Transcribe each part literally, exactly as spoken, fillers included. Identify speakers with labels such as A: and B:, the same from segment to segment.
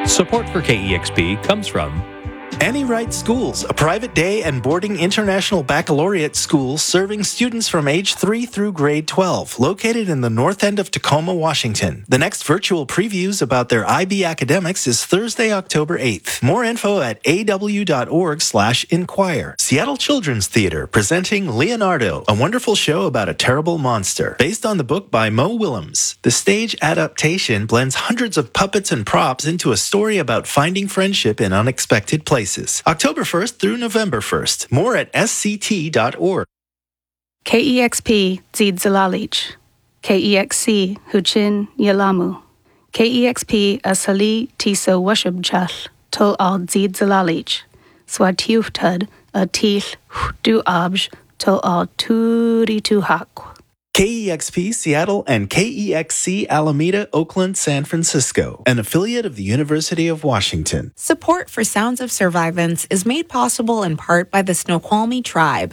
A: Support for K E X P comes from
B: Annie Wright Schools, a private day and boarding international baccalaureate school serving students from age three through grade twelve, located in the north end of Tacoma, Washington. The next virtual previews about their I B academics is Thursday, October eighth. More info at aw.org slash inquire. Seattle Children's Theater presenting Leonardo, a wonderful show about a terrible monster. Based on the book by Mo Willems, the stage adaptation blends hundreds of puppets and props into a story about finding friendship in unexpected places. October first through November first. More at s c t dot org.
C: K E X P Zid Zalalich. K E X C Huchin Yalamu. K E X P Asali Tiso Washubchal. Tol al Zid Zalalich. Swatiuftud a til du abj tol al turi tu hak.
B: K E X P Seattle and K E X C Alameda, Oakland, San Francisco, an affiliate of the University of Washington.
D: Support for Sounds of Survivance is made possible in part by the Snoqualmie Tribe.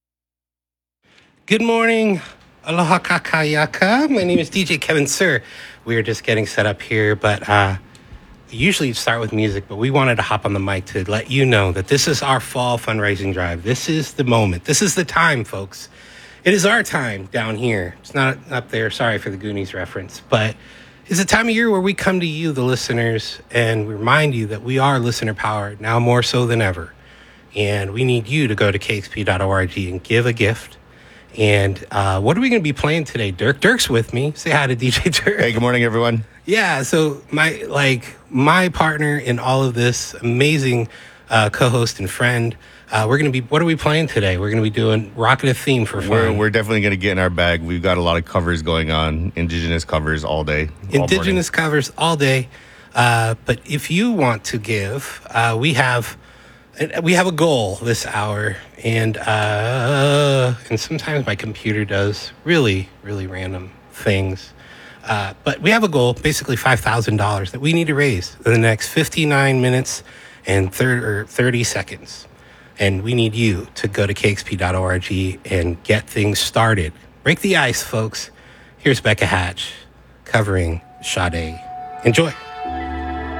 E: Good morning. Aloha kakayaka. My name is D J Kevin Sir. We are just getting set up here, but uh, usually start with music, but we wanted to hop on the mic to let you know that this is our fall fundraising drive. This is the moment. This is the time, folks. It is our time down here. It's not up there. Sorry for the Goonies reference. But it's a time of year where we come to you, the listeners, and we remind you that we are listener-powered, now more so than ever. And we need you to go to k x p dot org and give a gift. And uh, what are we going to be playing today, Dirk? Dirk's with me. Say hi to D J Dirk.
F: Hey, good morning, everyone.
E: Yeah, so my like my partner in all of this, amazing uh, co-host and friend, Uh, we're going to be, what are we playing today? We're going to be doing rocking a theme for fun.
F: We're, we're definitely going to get in our bag. We've got a lot of covers going on, indigenous covers all day. All
E: indigenous
F: morning.
E: covers all day. Uh, but if you want to give, uh, we have we have a goal this hour. And, uh, and sometimes my computer does really, really random things. Uh, but we have a goal, basically five thousand dollars that we need to raise in the next fifty-nine minutes and thirty seconds. And we need you to go to k x p dot org and get things started. Break the ice, folks. Here's Becca Hatch covering Sade. Enjoy.